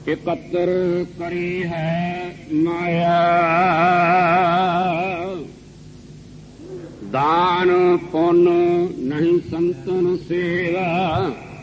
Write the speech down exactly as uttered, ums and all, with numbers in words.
ਇਕੱਤਰ ਕਰੀ ਹੈ ਮਾਇਆ। ਦਾਨ ਪੁੰਨ ਨਹੀਂ ਸੰਤਨ ਸੇਵਾ,